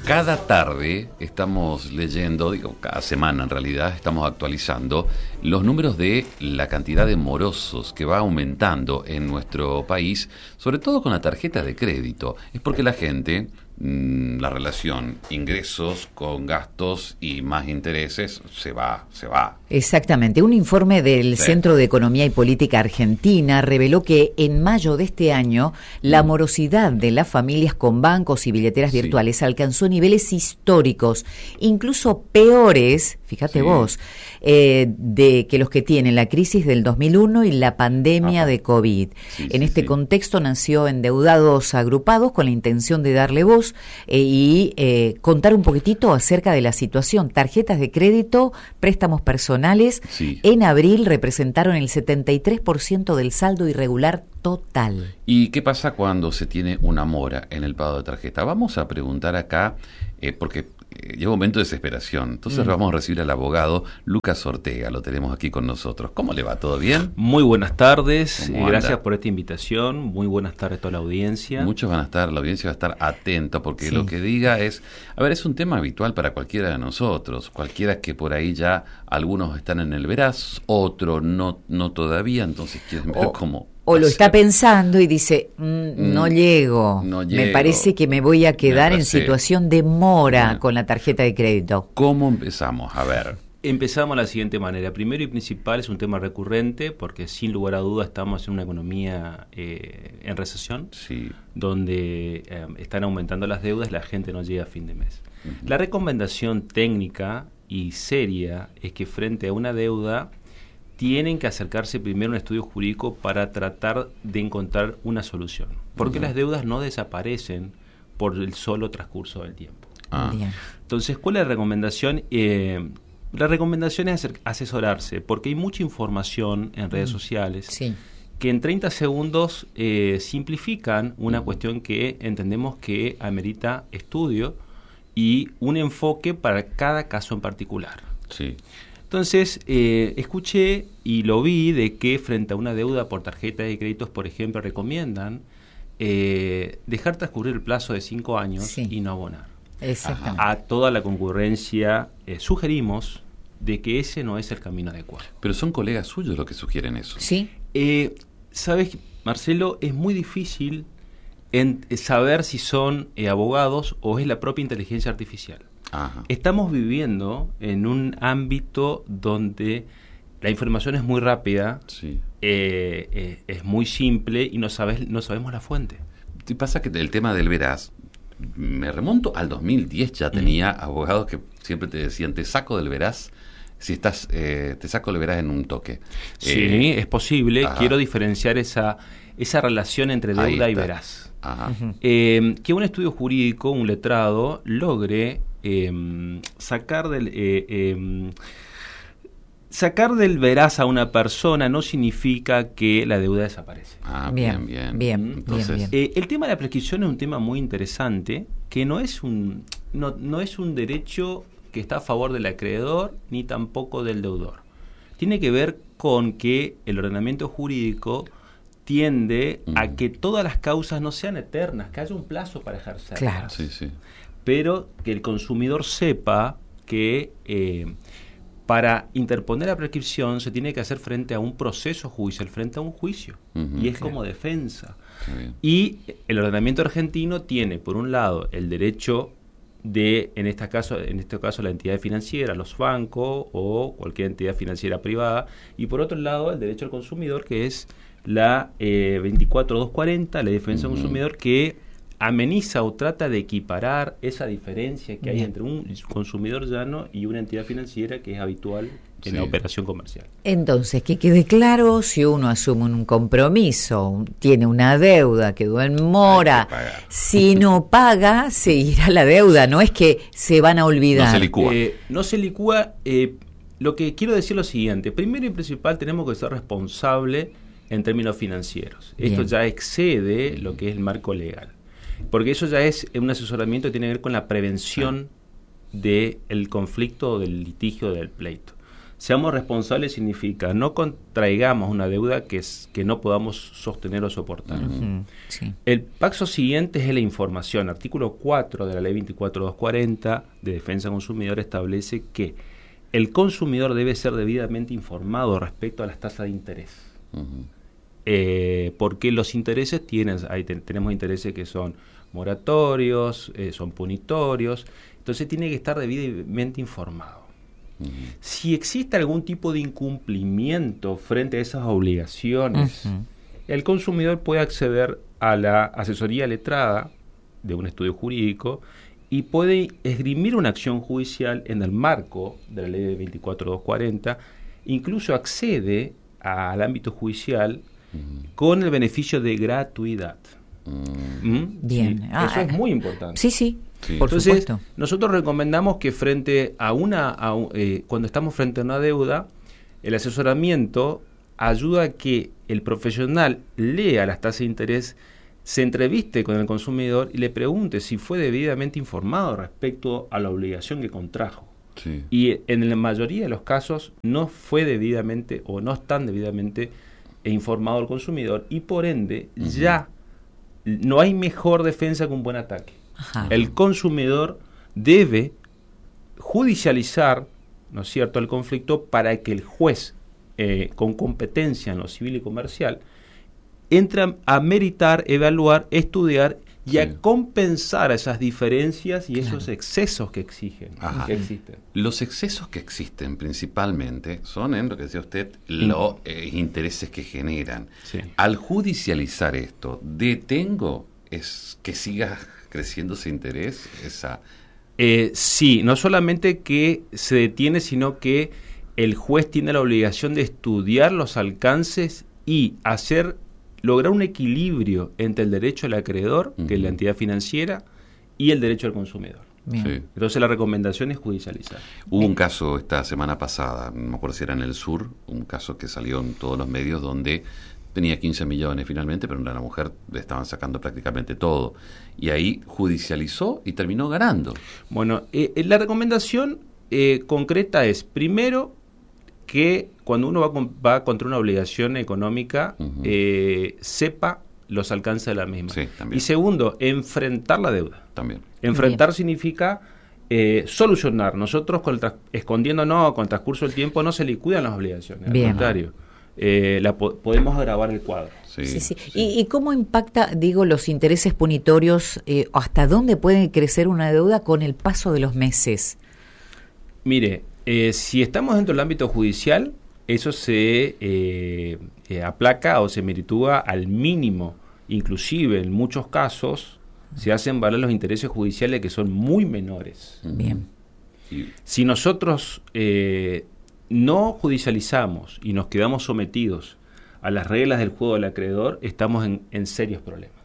Cada tarde estamos leyendo, cada semana en realidad, estamos actualizando los números de la cantidad de morosos que va aumentando en nuestro país, sobre todo con la tarjeta de crédito. Es porque la gente, la relación ingresos con gastos y más intereses se va. Exactamente. Un informe del Centro de Economía y Política Argentina reveló que en mayo de este año la morosidad de las familias con bancos y billeteras virtuales alcanzó niveles históricos, incluso peores, fíjate vos, de que los que tienen la crisis del 2001 y la pandemia de COVID. En este contexto nació Endeudados Agrupados con la intención de darle voz y contar un poquitito acerca de la situación. Tarjetas de crédito, préstamos personales, en abril representaron el 73% del saldo irregular total. ¿Y qué pasa cuando se tiene una mora en el pago de tarjeta? Vamos a preguntar acá, porque llega un momento de desesperación. Entonces vamos a recibir al abogado Lucas Ortega, lo tenemos aquí con nosotros. ¿Cómo le va? ¿Todo bien? Muy buenas tardes, gracias por esta invitación. Muy buenas tardes a toda la audiencia. Muchos van a estar, la audiencia va a estar atenta, porque lo que diga es, es un tema habitual para cualquiera de nosotros, cualquiera que por ahí ya algunos están en el veraz, otros no todavía, entonces quieren ver cómo. O lo está pensando y dice, no llego, me parece que me voy a quedar en situación de mora con la tarjeta de crédito. ¿Cómo empezamos? A ver. Empezamos de la siguiente manera. Primero y principal, es un tema recurrente porque sin lugar a dudas estamos en una economía en recesión, donde están aumentando las deudas y la gente no llega a fin de mes. La recomendación técnica y seria es que frente a una deuda tienen que acercarse primero a un estudio jurídico para tratar de encontrar una solución. Porque las deudas no desaparecen por el solo transcurso del tiempo. Entonces, ¿cuál es la recomendación? La recomendación es asesorarse, porque hay mucha información en redes sociales que en 30 segundos simplifican una cuestión que entendemos que amerita estudio y un enfoque para cada caso en particular. Entonces, escuché y lo vi de que frente a una deuda por tarjeta de créditos, por ejemplo, recomiendan dejar transcurrir el plazo de 5 años y no abonar. Exactamente. A toda la concurrencia sugerimos de que ese no es el camino adecuado. Pero son colegas suyos los que sugieren eso. Sí. ¿Sabes, Marcelo? Es muy difícil saber si son abogados o es la propia inteligencia artificial. Estamos viviendo en un ámbito donde la información es muy rápida, es muy simple y no sabemos la fuente. ¿Te pasa que el tema del veraz, me remonto al 2010, ya tenía abogados que siempre te decían, te saco del veraz, si estás, te saco del veraz en un toque? Sí, es posible. Quiero diferenciar esa relación entre deuda y veraz. Que un estudio jurídico, un letrado, logre sacar del veraz a una persona no significa que la deuda desaparece. Bien. El tema de la prescripción es un tema muy interesante, que no es un derecho que está a favor del acreedor ni tampoco del deudor. Tiene que ver con que el ordenamiento jurídico tiende a que todas las causas no sean eternas, que haya un plazo para ejercerlas. Claro. Pero que el consumidor sepa que para interponer la prescripción se tiene que hacer frente a un proceso judicial, frente a un juicio, y es como defensa. Y el ordenamiento argentino tiene, por un lado, el derecho de, en este caso la entidad financiera, los bancos o cualquier entidad financiera privada, y por otro lado el derecho al consumidor, que es la 24240, la defensa del consumidor, que ameniza o trata de equiparar esa diferencia que hay entre un consumidor llano y una entidad financiera que es habitual en la operación comercial. Entonces, que quede claro, si uno asume un compromiso, tiene una deuda, quedó en mora, si no paga, seguirá la deuda, no es que se van a olvidar. No se licúa. Lo que quiero decir es lo siguiente: primero y principal, tenemos que ser responsables en términos financieros. Esto ya excede lo que es el marco legal, porque eso ya es un asesoramiento que tiene que ver con la prevención del conflicto o del litigio del pleito. Seamos responsables significa no contraigamos una deuda que no podamos sostener o soportar. Sí. El paso siguiente es la información. Artículo 4 de la Ley 24.240 de Defensa del Consumidor establece que el consumidor debe ser debidamente informado respecto a las tasas de interés. Porque los intereses tenemos intereses que son moratorios, son punitorios, entonces tiene que estar debidamente informado. Si existe algún tipo de incumplimiento frente a esas obligaciones, el consumidor puede acceder a la asesoría letrada de un estudio jurídico y puede esgrimir una acción judicial en el marco de la ley de 24.240, incluso accede al ámbito judicial con el beneficio de gratuidad. Bien. Sí, eso es muy importante. Sí. Por Entonces, supuesto. nosotros recomendamos que cuando estamos frente a una deuda, el asesoramiento ayuda a que el profesional lea las tasas de interés, se entreviste con el consumidor y le pregunte si fue debidamente informado respecto a la obligación que contrajo. Sí. Y en la mayoría de los casos no fue debidamente o no están debidamente informado el consumidor y por ende ya no hay mejor defensa que un buen ataque. El consumidor debe judicializar, ¿no es cierto?, el conflicto para que el juez con competencia en lo civil y comercial entre a meritar, evaluar, estudiar y a compensar esas diferencias y esos excesos que existen. Los excesos que existen principalmente son en lo que decía usted, los intereses que generan. Sí. Al judicializar esto, ¿detengo es que siga creciendo ese interés? Sí, no solamente que se detiene, sino que el juez tiene la obligación de estudiar los alcances y lograr un equilibrio entre el derecho del acreedor, que es la entidad financiera, y el derecho del consumidor. Sí. Entonces la recomendación es judicializar. Hubo un caso esta semana pasada, no me acuerdo si era en el sur, un caso que salió en todos los medios donde tenía 15 millones finalmente, pero a la mujer le estaban sacando prácticamente todo. Y ahí judicializó y terminó ganando. Bueno, la recomendación concreta es, primero, que cuando uno va contra una obligación económica, sepa los alcances de la misma. Sí, también. Y segundo, enfrentar la deuda. También. Enfrentar significa solucionar. Nosotros, escondiéndonos con el transcurso del tiempo, no se liquidan las obligaciones. Bien. Al contrario, podemos agravar el cuadro. Sí. ¿Y cómo impacta, los intereses punitorios? ¿Hasta dónde puede crecer una deuda con el paso de los meses? Mire, si estamos dentro del ámbito judicial, eso se aplaca o se meritúa al mínimo. Inclusive, en muchos casos, se hacen valer los intereses judiciales que son muy menores. Bien. Si nosotros no judicializamos y nos quedamos sometidos a las reglas del juego del acreedor, estamos en serios problemas.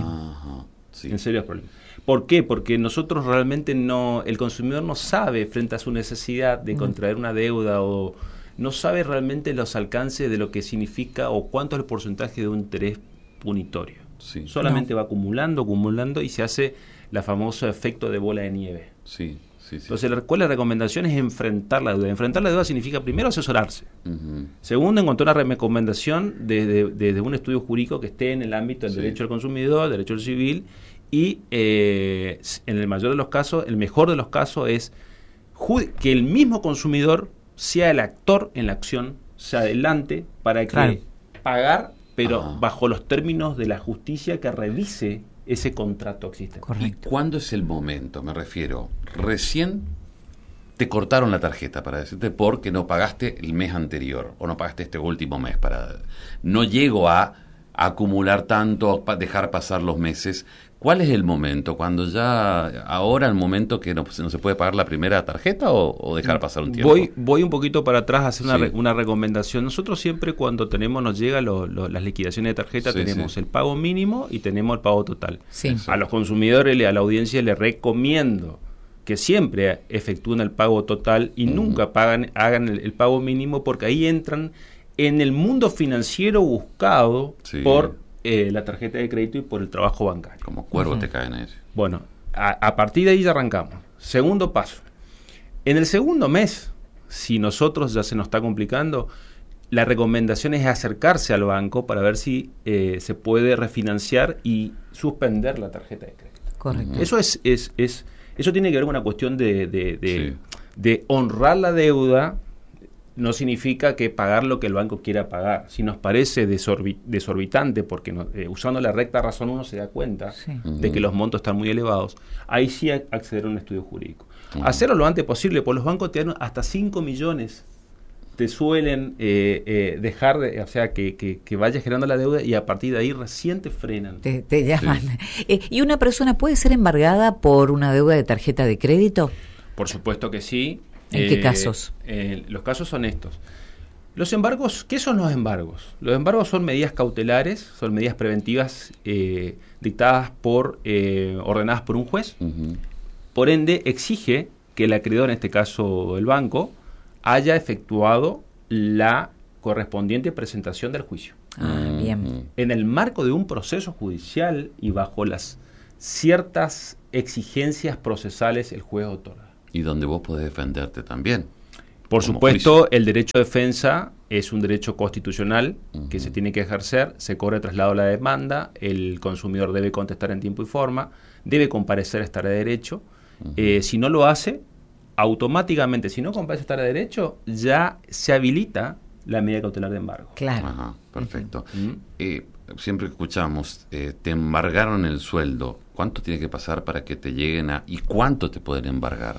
En serios problemas. ¿Por qué? Porque nosotros realmente el consumidor no sabe frente a su necesidad de contraer una deuda o no sabe realmente los alcances de lo que significa o cuánto es el porcentaje de un interés punitorio. Solamente va acumulando y se hace la famoso efecto de bola de nieve. Entonces, ¿cuál es la recomendación? Es enfrentar la deuda. Enfrentar la deuda significa, primero, asesorarse. Segundo, encontrar una recomendación desde un estudio jurídico que esté en el ámbito del derecho al consumidor, derecho al civil, y en el mayor de los casos, el mejor de los casos es que el mismo consumidor sea el actor en la acción, se adelante para que pagar, pero bajo los términos de la justicia que revise ese contrato existente. Correcto. ¿Y cuándo es el momento? Me refiero, recién te cortaron la tarjeta para decirte porque no pagaste el mes anterior o no pagaste este último mes. No llego a acumular tanto, a dejar pasar los meses. ¿Cuál es el momento? ¿Cuando ahora el momento que no se puede pagar la primera tarjeta o dejar pasar un tiempo? Voy un poquito para atrás a hacer una recomendación. Nosotros siempre cuando nos llega las liquidaciones de tarjeta, tenemos el pago mínimo y tenemos el pago total. A los consumidores, a la audiencia les recomiendo que siempre efectúen el pago total y nunca hagan el pago mínimo, porque ahí entran en el mundo financiero buscado por la tarjeta de crédito y por el trabajo bancario. Como cuervos te caen ahí. Bueno, a partir de ahí ya arrancamos. Segundo paso. En el segundo mes Si nosotros ya se nos está complicando, la recomendación es acercarse al banco para ver si se puede refinanciar y suspender la tarjeta de crédito. Correcto. Eso tiene que ver con una cuestión de honrar la deuda. No significa que pagar lo que el banco quiera pagar. Si nos parece desorbitante, porque usando la recta razón uno se da cuenta de que los montos están muy elevados, ahí sí acceder a un estudio jurídico. Hacerlo lo antes posible, porque los bancos te dan hasta 5 millones, te suelen dejar, o sea, que vayas generando la deuda y a partir de ahí recién te frenan. Te llaman. Sí. ¿Y una persona puede ser embargada por una deuda de tarjeta de crédito? Por supuesto que sí. ¿En qué casos? Los casos son estos. Los embargos, ¿qué son los embargos? Los embargos son medidas cautelares, son medidas preventivas dictadas ordenadas por un juez. Por ende, exige que el acreedor, en este caso el banco, haya efectuado la correspondiente presentación del juicio. Bien. En el marco de un proceso judicial y bajo las ciertas exigencias procesales, el juez otorga. Y donde vos podés defenderte también. Por supuesto, el derecho a defensa es un derecho constitucional que se tiene que ejercer, se cobra el traslado a la demanda, el consumidor debe contestar en tiempo y forma, debe comparecer a estar de derecho. Si no lo hace, automáticamente, si no comparece a estar de derecho, ya se habilita la medida cautelar de embargo. Claro. Ajá, perfecto. Siempre escuchamos, te embargaron el sueldo. ¿Cuánto tiene que pasar para que te lleguen a... ¿Y cuánto te pueden embargar?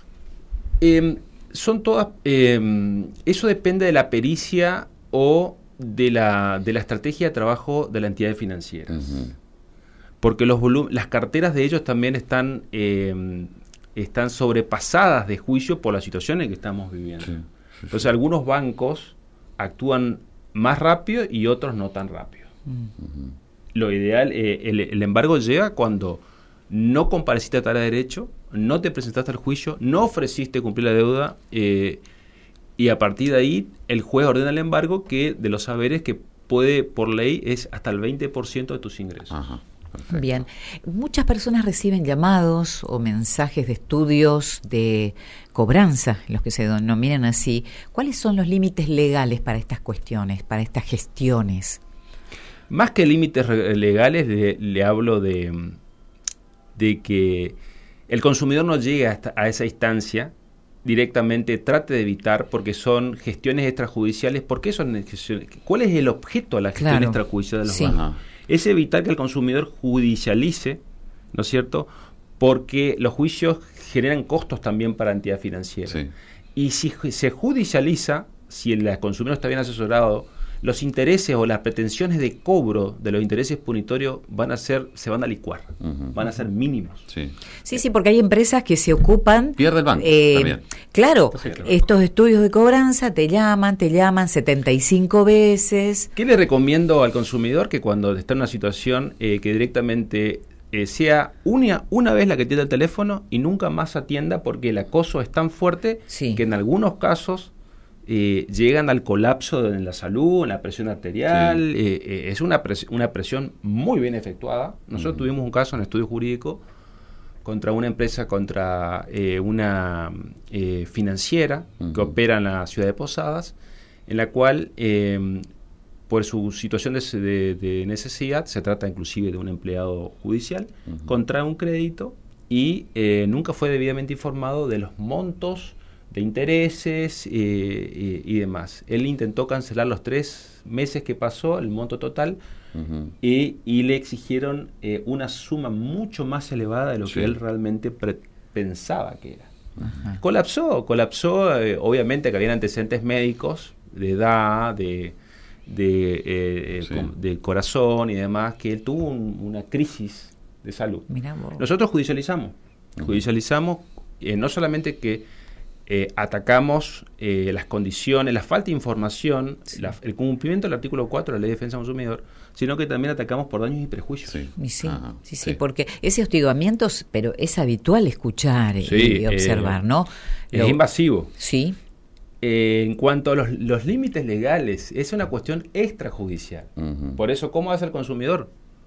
Son todas... eso depende de la pericia o de la estrategia de trabajo de las entidades financieras. Porque las carteras de ellos también están sobrepasadas de juicio por la situación en que estamos viviendo. Entonces, algunos bancos actúan más rápido y otros no tan rápido. Lo ideal, el embargo llega cuando no compareciste a estar de derecho, no te presentaste al juicio, no ofreciste cumplir la deuda y a partir de ahí el juez ordena el embargo que de los saberes que puede, por ley, es hasta el 20% de tus ingresos. Ajá. Perfecto. Bien, muchas personas reciben llamados o mensajes de estudios de cobranza, los que se denominan así. ¿Cuáles son los límites legales para estas cuestiones, para estas gestiones? Más que límites legales, le hablo de que el consumidor no llegue a esa instancia, directamente trate de evitar, porque son gestiones extrajudiciales. ¿Por qué son gestiones? ¿Cuál es el objeto de la gestión extrajudicial de los bancos? Es evitar que el consumidor judicialice, ¿no es cierto? Porque los juicios generan costos también para la entidad financiera. Y si se judicializa, si el consumidor está bien asesorado, los intereses o las pretensiones de cobro de los intereses punitorios se van a licuar, van a ser mínimos. Sí, porque hay empresas que se ocupan... Pierde el banco también. Claro, estos estudios de cobranza te llaman 75 veces. ¿Qué le recomiendo al consumidor? Que cuando está en una situación que directamente sea una vez la que atienda el teléfono y nunca más atienda, porque el acoso es tan fuerte que en algunos casos llegan al colapso en la salud, en la presión arterial. Es una presión muy bien efectuada. Nosotros tuvimos un caso en estudio jurídico contra una empresa, contra una financiera que opera en la ciudad de Posadas, en la cual por su situación de necesidad, se trata inclusive de un empleado judicial, contrae un crédito y nunca fue debidamente informado de los montos de intereses y demás. Él intentó cancelar los 3 meses que pasó, el monto total, y le exigieron una suma mucho más elevada de lo que él realmente pensaba que era. Colapsó, obviamente que había antecedentes médicos, de edad, de corazón y demás, que él tuvo una crisis de salud. Nosotros judicializamos, no solamente que atacamos las condiciones, la falta de información, el cumplimiento del artículo 4 de la Ley de Defensa del Consumidor, sino que también atacamos por daños y prejuicios. Sí, porque ese hostigamiento, pero es habitual escuchar y observar, ¿no? Es invasivo. Sí. En cuanto a los límites legales, es una cuestión extrajudicial. Por eso, ¿cómo hace el consumidor?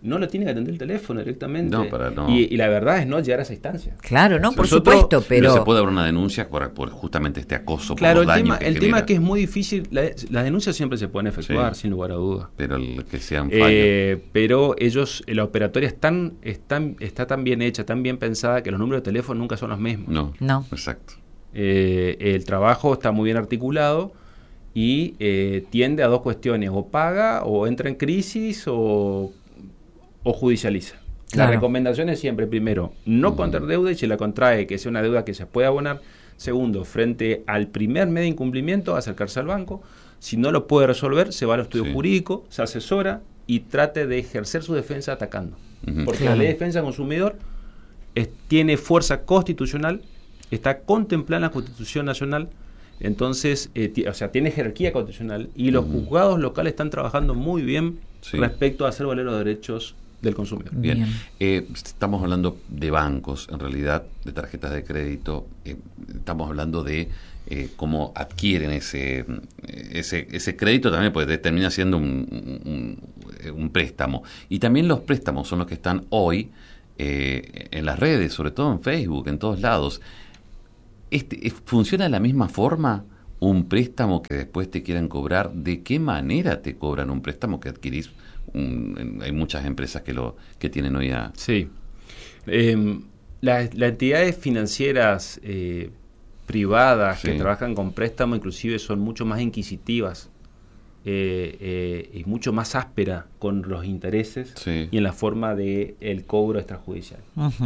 no lo tiene que atender el teléfono directamente. No. Y la verdad es no llegar a esa instancia. Claro, no, por supuesto, pero se puede dar una denuncia por justamente este acoso. Claro, por los daños el tema es que es muy difícil. Las denuncias siempre se pueden efectuar, sin lugar a dudas. Pero que sean fallos. Pero la operatoria está tan bien hecha, tan bien pensada, que los números de teléfono nunca son los mismos. No. Exacto. El trabajo está muy bien articulado y tiende a dos cuestiones: o paga, o entra en crisis, o judicializa. Claro. La recomendación es siempre, primero, no contraer deuda, y si la contrae, que sea una deuda que se pueda abonar. Segundo, frente al primer medio de incumplimiento, acercarse al banco. Si no lo puede resolver, se va al estudio jurídico, se asesora y trate de ejercer su defensa atacando. Porque la ley de defensa del consumidor tiene fuerza constitucional, está contemplada en la Constitución Nacional. Entonces, tiene jerarquía constitucional, y los juzgados locales están trabajando muy bien respecto a hacer valer los derechos del consumidor. Bien. Estamos hablando de bancos, en realidad, de tarjetas de crédito. Estamos hablando de cómo adquieren ese crédito también, porque termina siendo un préstamo. Y también los préstamos son los que están hoy en las redes, sobre todo en Facebook, en todos lados. ¿Funciona de la misma forma un préstamo que después te quieran cobrar? ¿De qué manera te cobran un préstamo que adquirís? Hay muchas empresas que tienen hoy a... Sí. Las entidades financieras privadas que trabajan con préstamo inclusive son mucho más inquisitivas y mucho más áspera con los intereses y en la forma de el cobro extrajudicial.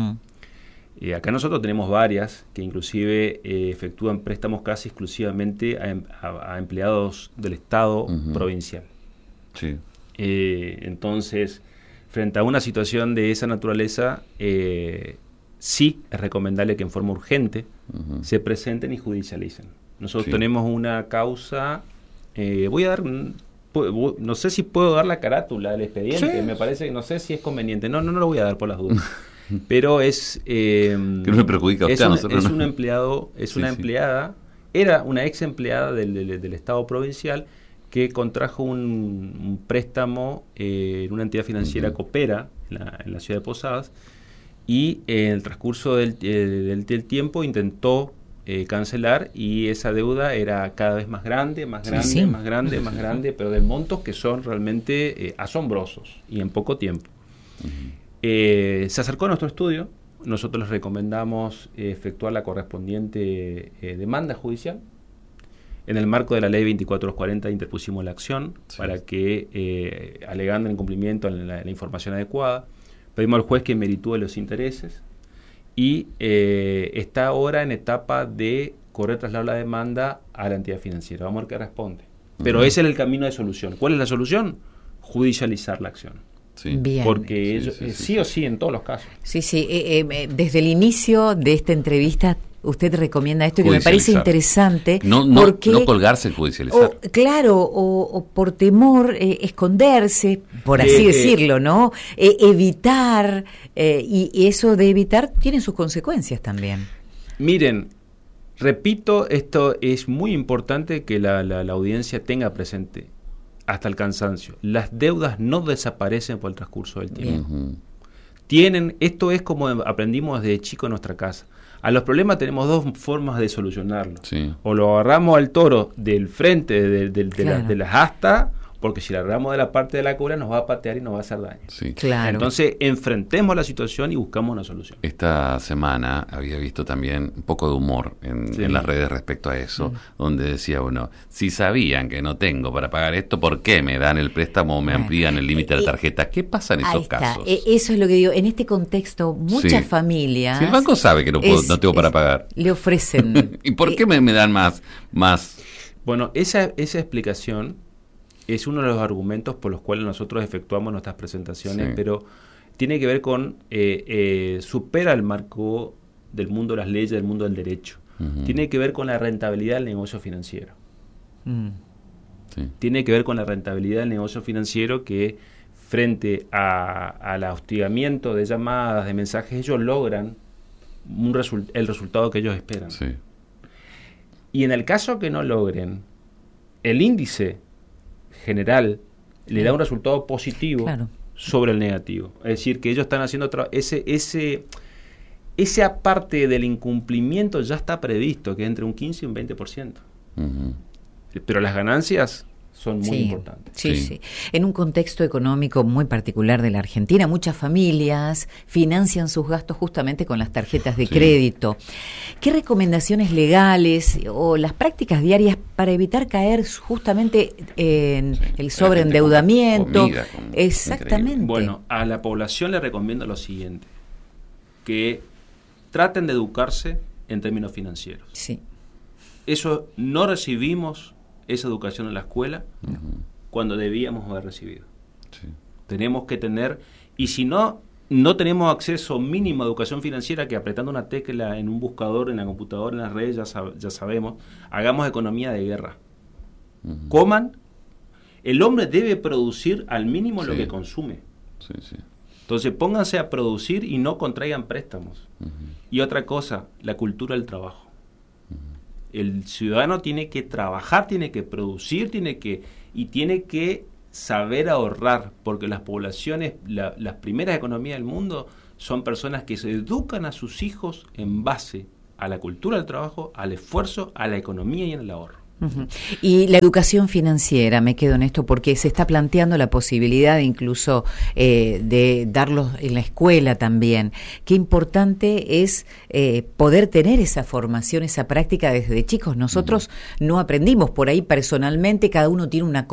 Acá nosotros tenemos varias que inclusive efectúan préstamos casi exclusivamente a empleados del Estado provincial. Sí. Entonces, frente a una situación de esa naturaleza, sí es recomendable que en forma urgente se presenten y judicialicen. Nosotros tenemos una causa, voy a dar, no sé si puedo dar la carátula del expediente, me parece que no sé si es conveniente, no lo voy a dar por las dudas. Pero es que no me perjudica a usted, un empleado, una empleada, era una ex empleada del Estado provincial, que contrajo un préstamo en una entidad financiera Coopera, en la ciudad de Posadas, y en el transcurso del tiempo intentó cancelar, y esa deuda era cada vez más grande, más grande, pero de montos que son realmente asombrosos y en poco tiempo. Se acercó a nuestro estudio, nosotros les recomendamos efectuar la correspondiente demanda judicial. En el marco de la ley 2440 interpusimos la acción para que, alegando el incumplimiento en la información adecuada, pedimos al juez que meritúe los intereses, y está ahora en etapa de correr traslado la demanda a la entidad financiera. Vamos a ver qué responde. Pero ese es el camino de solución. ¿Cuál es la solución? Judicializar la acción. Bien. Porque ellos, sí o sí en todos los casos. Desde el inicio de esta entrevista usted recomienda esto, que me parece interesante. No colgarse el judicializar. O por temor esconderse, por así decirlo, ¿no? Evitar, y eso de evitar tiene sus consecuencias también. Miren, repito, esto es muy importante que la audiencia tenga presente hasta el cansancio. Las deudas no desaparecen por el transcurso del tiempo. Esto es como aprendimos desde chico en nuestra casa. A los problemas tenemos dos formas de solucionarlos. O lo agarramos al toro del frente de las astas, porque si la agarramos de la parte de la cola nos va a patear y nos va a hacer daño. Entonces, enfrentemos la situación y buscamos una solución. Esta semana había visto también un poco de humor en las redes respecto a eso, donde decía uno, si sabían que no tengo para pagar esto, ¿por qué me dan el préstamo o me amplían el límite de la tarjeta? ¿Qué pasa en esos casos? Eso es lo que digo. En este contexto, muchas familias... Si el banco sabe que no tengo para pagar. Le ofrecen... ¿Y por qué me dan más? Bueno, esa explicación es uno de los argumentos por los cuales nosotros efectuamos nuestras presentaciones, pero tiene que ver con, supera el marco del mundo de las leyes, del mundo del derecho. Tiene que ver con la rentabilidad del negocio financiero. Tiene que ver con la rentabilidad del negocio financiero, que frente al hostigamiento de llamadas, de mensajes, ellos logran el resultado que ellos esperan. Y en el caso que no logren, el índice general le da un resultado positivo, sobre el negativo. Es decir, que ellos están haciendo esa parte del incumplimiento ya está previsto, que es entre un 15 y un 20%. Pero las ganancias son muy importantes. Sí. En un contexto económico muy particular de la Argentina, muchas familias financian sus gastos justamente con las tarjetas de crédito. ¿Qué recomendaciones legales o las prácticas diarias para evitar caer justamente en el sobreendeudamiento? Exactamente. Increíble. Bueno, a la población le recomiendo lo siguiente, que traten de educarse en términos financieros. Sí. Eso no recibimos esa educación en la escuela cuando debíamos haber recibido. Tenemos que tener, y si no tenemos acceso mínimo a educación financiera, que apretando una tecla en un buscador, en la computadora, en las redes, ya sabemos, hagamos economía de guerra. Coman, el hombre debe producir al mínimo lo que consume. Entonces pónganse a producir y no contraigan préstamos. Y otra cosa, la cultura del trabajo. El ciudadano tiene que trabajar, tiene que producir, tiene que saber ahorrar, porque las poblaciones, las primeras economías del mundo son personas que se educan a sus hijos en base a la cultura del trabajo, al esfuerzo, a la economía y en el ahorro. Y la educación financiera, me quedo en esto, porque se está planteando la posibilidad incluso de darlos en la escuela también. Qué importante es poder tener esa formación, esa práctica desde chicos. Nosotros no aprendimos por ahí personalmente, cada uno tiene una